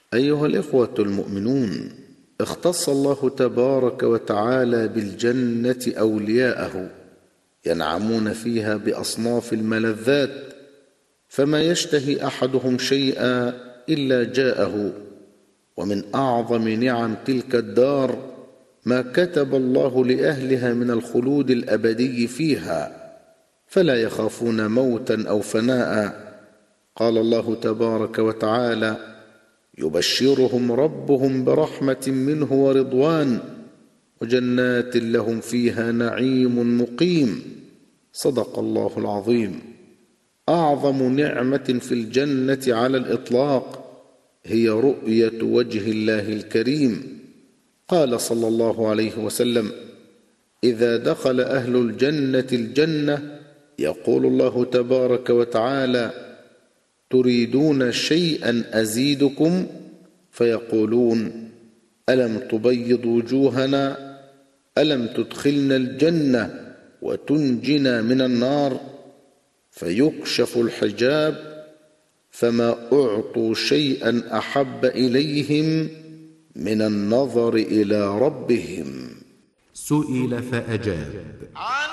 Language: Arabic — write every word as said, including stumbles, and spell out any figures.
أيها الإخوة المؤمنون، اختص الله تبارك وتعالى بالجنة أولياءه ينعمون فيها بأصناف الملذات، فما يشتهي أحدهم شيئا إلا جاءه. ومن أعظم نعم تلك الدار ما كتب الله لأهلها من الخلود الأبدي فيها، فلا يخافون موتا أو فناء. قال الله تبارك وتعالى: يبشرهم ربهم برحمة منه ورضوان وجنات لهم فيها نعيم مقيم. صدق الله العظيم. أعظم نعمة في الجنة على الإطلاق هي رؤية وجه الله الكريم. قال صلى الله عليه وسلم: إذا دخل أهل الجنة الجنة يقول الله تبارك وتعالى: تريدون شيئا أزيدكم؟ فيقولون: ألم تبيض وجوهنا؟ ألم تدخلنا الجنة وتنجنا من النار؟ فيكشف الحجاب، فما أعطوا شيئا أحب إليهم من النظر إلى ربهم. سئل فأجاب: